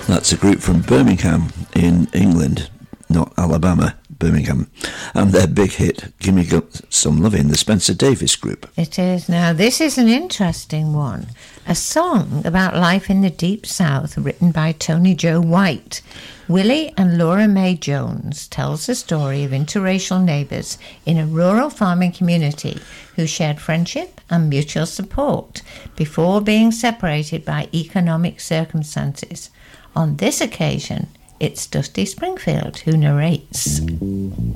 That's a group from Birmingham in England, not Alabama, Birmingham. And their big hit, Gimme Some Lovin', the Spencer Davis Group. It is. Now, this is an interesting one. A song about life in the Deep South written by Tony Joe White. Willie and Laura Mae Jones tells the story of interracial neighbours in a rural farming community who shared friendship and mutual support before being separated by economic circumstances. On this occasion, it's Dusty Springfield who narrates.